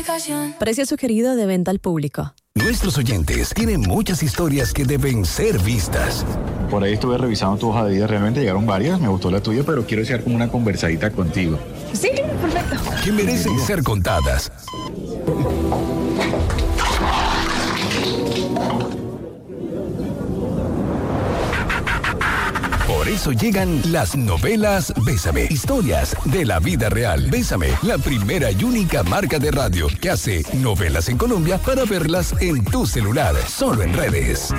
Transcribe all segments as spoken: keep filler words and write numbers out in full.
aplicación. Precio sugerido de venta al público. Nuestros oyentes tienen muchas historias que deben ser vistas. Por ahí estuve revisando tu hoja de vida, realmente llegaron varias, me gustó la tuya, pero quiero hacer como una conversadita contigo. Sí, perfecto. Que merecen ser contadas. Por eso llegan las novelas Bésame, historias de la vida real. Bésame, la primera y única marca de radio que hace novelas en Colombia para verlas en tu celular, solo en redes.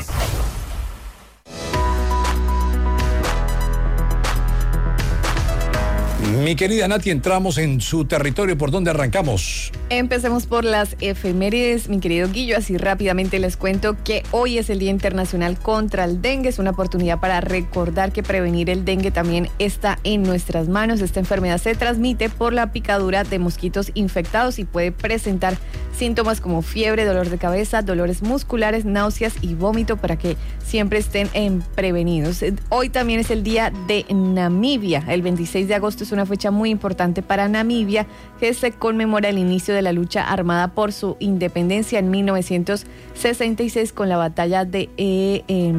Mi querida Nati, entramos en su territorio. ¿Por dónde arrancamos? Empecemos por las efemérides, mi querido Guillo. Así rápidamente les cuento que hoy es el Día Internacional contra el Dengue. Es una oportunidad para recordar que prevenir el dengue también está en nuestras manos. Esta enfermedad se transmite por la picadura de mosquitos infectados y puede presentar síntomas como fiebre, dolor de cabeza, dolores musculares, náuseas y vómito, para que siempre estén en prevenidos. Hoy también es el Día de Namibia. El veintiséis de agosto es una fecha muy importante para Namibia, que se conmemora el inicio de la lucha armada por su independencia en mil novecientos sesenta y seis con la batalla de eh, eh,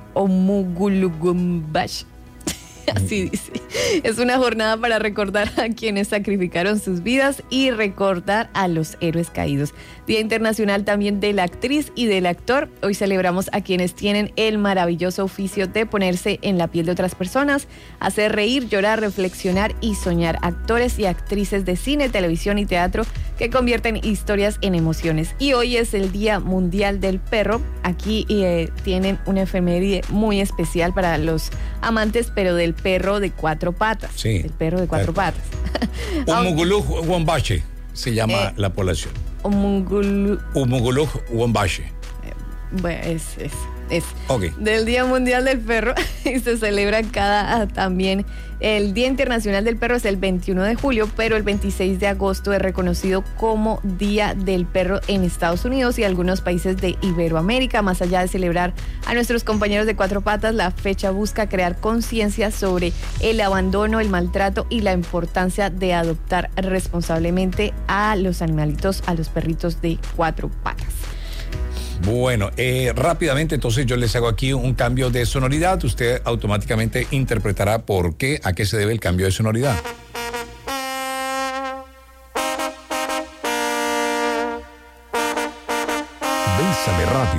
Omugulugumbash. Así dice. Es una jornada para recordar a quienes sacrificaron sus vidas y recordar a los héroes caídos. Día Internacional también de la actriz y del actor. Hoy celebramos a quienes tienen el maravilloso oficio de ponerse en la piel de otras personas, hacer reír, llorar, reflexionar y soñar. Actores y actrices de cine, televisión y teatro que convierten historias en emociones. Y hoy es el Día Mundial del Perro. Aquí eh, tienen una efeméride muy especial para los amantes, pero del perro de cuatro patas. Sí. El perro de cuatro patas. Umugulug Wombache se llama Eh, la población. Umugulu... Umugulug Wombache. Bueno, es, es, es. Ok. Del Día Mundial del Perro y se celebra cada ah, también. El Día Internacional del Perro es el veintiuno de julio, pero el veintiséis de agosto es reconocido como Día del Perro en Estados Unidos y algunos países de Iberoamérica. Más allá de celebrar a nuestros compañeros de cuatro patas, la fecha busca crear conciencia sobre el abandono, el maltrato y la importancia de adoptar responsablemente a los animalitos, a los perritos de cuatro patas. Bueno, eh, rápidamente entonces yo les hago aquí un cambio de sonoridad. Usted automáticamente interpretará por qué, a qué se debe el cambio de sonoridad. Bésame Radio.